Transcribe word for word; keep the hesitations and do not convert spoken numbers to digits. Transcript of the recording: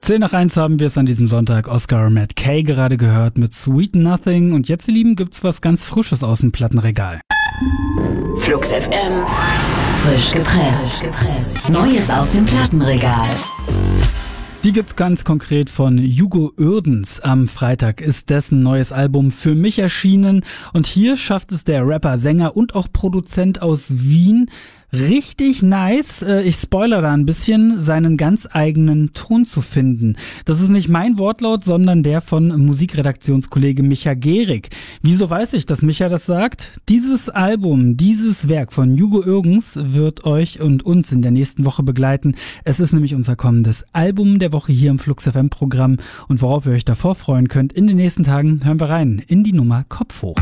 zehn nach eins haben wir es an diesem Sonntag. Oscar Matt Kay gerade gehört mit Sweet Nothing. Und jetzt, ihr Lieben, gibt's was ganz Frisches aus dem Plattenregal. Flux F M. Frisch gepresst. Neues aus dem Plattenregal. Die gibt's ganz konkret von Hugo Uerdens. Am Freitag ist dessen neues Album Für mich erschienen. Und hier schafft es der Rapper, Sänger und auch Produzent aus Wien richtig nice, ich spoiler da ein bisschen, seinen ganz eigenen Ton zu finden. Das ist nicht mein Wortlaut, sondern der von Musikredaktionskollege Micha Gehrig. Wieso weiß ich, dass Micha das sagt? Dieses Album, dieses Werk von Hugo Uerdens wird euch und uns in der nächsten Woche begleiten. Es ist nämlich unser kommendes Album der Woche hier im Flux F M Programm. Und worauf ihr euch davor freuen könnt, in den nächsten Tagen hören wir rein in die Nummer Kopf hoch.